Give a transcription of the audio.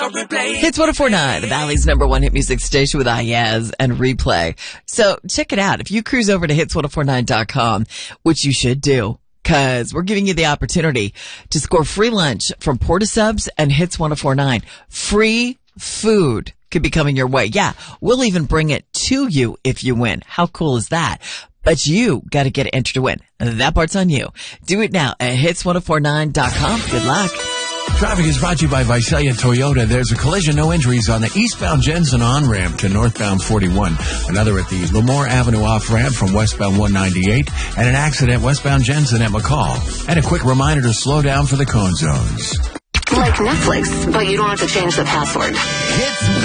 Hits 104.9, the Valley's #1 hit music station with Ayaz and Replay. So check it out. If you cruise over to hits1049.com, which you should do, because we're giving you the opportunity to score free lunch from Porta Subs and Hits 104.9. Free food could be coming your way. Yeah, we'll even bring it to you if you win. How cool is that? But you got to get entered to win. That part's on you. Do it now at hits1049.com. Good luck. Traffic is brought to you by Visalia Toyota. There's a collision, no injuries on the eastbound Jensen on-ramp to northbound 41. Another at the Lemoore Avenue off-ramp from westbound 198. And an accident westbound Jensen at McCall. And a quick reminder to slow down for the cone zones. Like Netflix, but you don't have to change the password. Hits